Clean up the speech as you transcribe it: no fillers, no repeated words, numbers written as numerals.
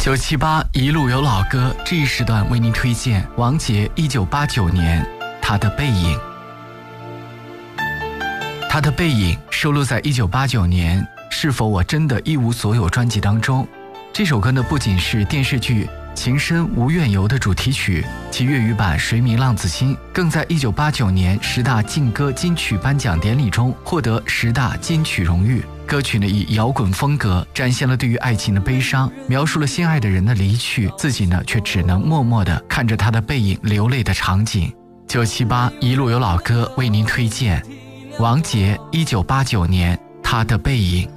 978一路有老歌，这一时段为您推荐王杰1989年他的背影。他的背影收录在1989年是否我真的一无所有专辑当中。这首歌呢，不仅是电视剧情深无怨尤的主题曲，其粤语版谁迷浪子心更在1989年10大劲歌金曲颁奖典礼中获得10大金曲荣誉。歌曲呢以摇滚风格展现了对于爱情的悲伤，描述了心爱的人的离去，自己呢却只能默默地看着他的背影流泪的场景。978一路有老歌为您推荐王杰1989年他的背影。